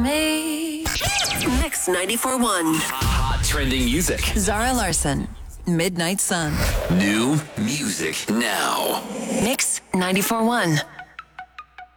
me. Mix 94.1. Hot trending music. Zara Larson, Midnight Sun. New music now. Mix 94.1.